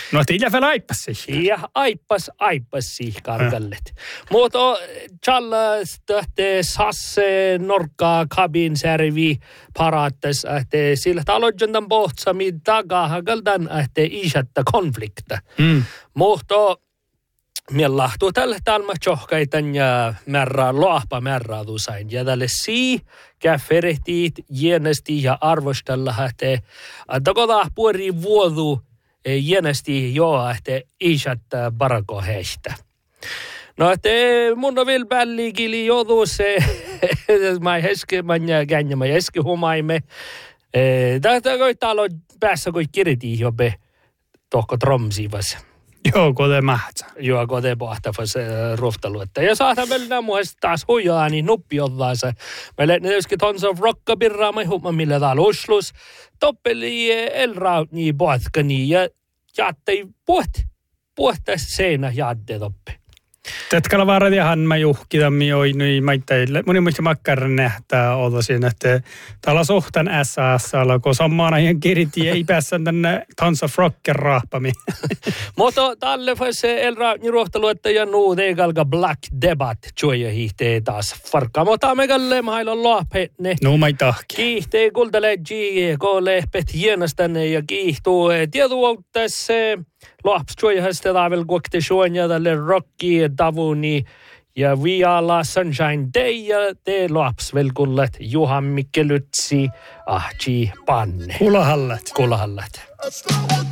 No tiedä vielä aippasi. Ja aippasi karkallet. Mutta challas tähte sasse norkkaa kabin servi paraattas että sillä talodjantan pohtsami tagahagaldan että ishatta konflikta. Mutta mielahtuu tälle talma tjohkaitan ja loahpa märraadusain. Ja tälle käferehtiit jäänesti ja arvostella että koda puori vuodu jäänesti joo, että isät barako heistä. No, että mun on vielä pällikili joutuu se, mä heske humaimme. Tätä koittaa päässä kun kirjoitin jope tohko tromsivassa. Joo, kode mahtsa. Joo, kode pahtavas ruhtaluetta. Ja saadaan meillä muista taas hujaa, niin nuppi ottaa se. Meillä ne joskin Tons of Rockabirraa, mä huomaan millä täällä Oslus. Toppeli elraut niin potkani ja jaattei puhta seinä jaatte toppe. Tätkalla varadiahan mä juhkitammi oinui maitteille. Moni muista makkaran nähtää otosin, että täällä sohtan SASalla, kun samana ihan kiriti ei päässä tänne Tons of Rocken rahpami. Mutta tälle se elrautni ruohtaluetta ja nuu teikalka Black Debat joja hihtee taas farkkaa. Mutta me kalle mailla loapetne. No mai tahki. Kiihtee kultale koole pet hienastane ja kiihtuu tietuuttas loaps joja hasta taavel kuokte suonia tälle rocki davuni ja We Are La Sunshine Day ja te loaps velkullet Juha Mikkelutsi ahji panne. Kulahallat.